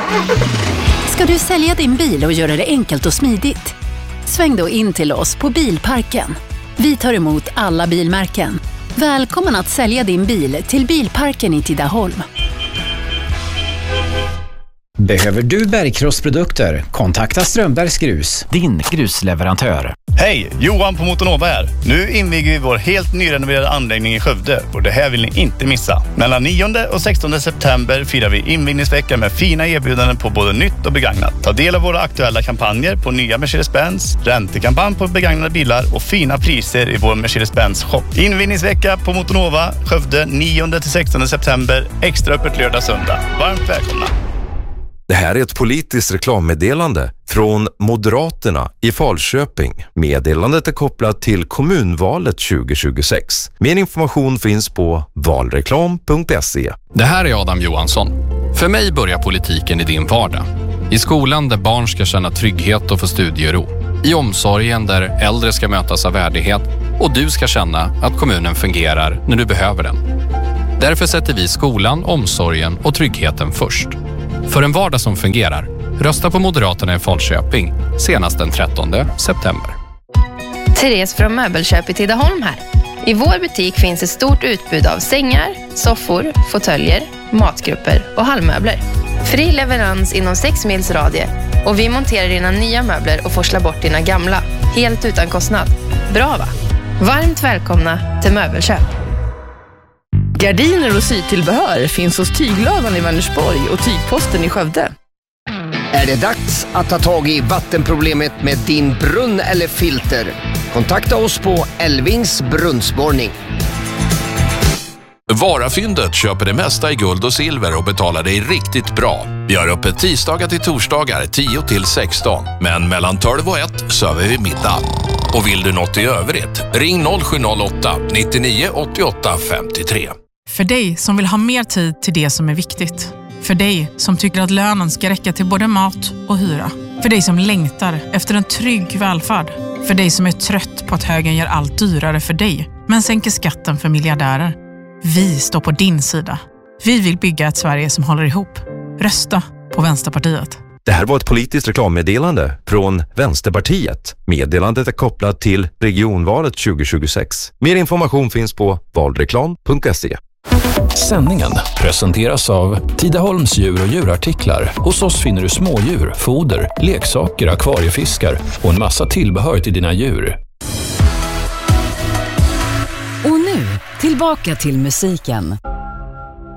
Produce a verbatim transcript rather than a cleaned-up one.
Ska du sälja din bil och göra det enkelt och smidigt? Sväng då in till oss på Bilparken. Vi tar emot alla bilmärken. Välkommen att sälja din bil till Bilparken i Tidaholm. Behöver du bergkrossprodukter? Kontakta Strömbergs Grus, din grusleverantör. Hej, Johan på Motonova här. Nu inviger vi vår helt nyrenoverade anläggning i Skövde och det här vill ni inte missa. Mellan nionde och sextonde september firar vi invigningsvecka med fina erbjudanden på både nytt och begagnat. Ta del av våra aktuella kampanjer på nya Mercedes-Benz, räntekampanj på begagnade bilar och fina priser i vår Mercedes-Benz shop. Invigningsvecka på Motonova, Skövde nionde till sextonde september, extra öppet lördag söndag. Varmt välkomna! Det här är ett politiskt reklammeddelande från Moderaterna i Falköping. Meddelandet är kopplat till kommunvalet tjugo tjugosex. Mer information finns på valreklam punkt se. Det här är Adam Johansson. För mig börjar politiken i din vardag. I skolan där barn ska känna trygghet och få studiero. I omsorgen där äldre ska mötas av värdighet. Och du ska känna att kommunen fungerar när du behöver den. Därför sätter vi skolan, omsorgen och tryggheten först. För en vardag som fungerar, rösta på Moderaterna i Falköping senast den trettonde september. Therese från Möbelköp i Tidaholm här. I vår butik finns ett stort utbud av sängar, soffor, fåtöljer, matgrupper och hallmöbler. Fri leverans inom sex mils radie och vi monterar dina nya möbler och forslar bort dina gamla, helt utan kostnad. Bra va? Varmt välkomna till Möbelköp. Gardiner och sytillbehör finns hos Tygladan i Vänersborg och Tygposten i Skövde. Är det dags att ta tag i vattenproblemet med din brunn eller filter? Kontakta oss på Elvings brunnsborrning. Varafyndet köper det mesta i guld och silver och betalar dig riktigt bra. Vi har öppet tisdagar till torsdagar tio till sexton, men mellan tolv och ett söver vi middag. Och vill du något i övrigt, ring noll sju noll åtta nittionio åttioåtta femtiotre. För dig som vill ha mer tid till det som är viktigt. För dig som tycker att lönen ska räcka till både mat och hyra. För dig som längtar efter en trygg välfärd. För dig som är trött på att högern gör allt dyrare för dig, men sänker skatten för miljardärer. Vi står på din sida. Vi vill bygga ett Sverige som håller ihop. Rösta på Vänsterpartiet. Det här var ett politiskt reklammeddelande från Vänsterpartiet. Meddelandet är kopplat till regionvalet tjugo tjugosex. Mer information finns på valreklam punkt se. Sändningen presenteras av Tidaholms djur och djurartiklar. Hos oss finner du smådjur, foder, leksaker, akvariefiskar och en massa tillbehör till dina djur. Och nu, tillbaka till musiken.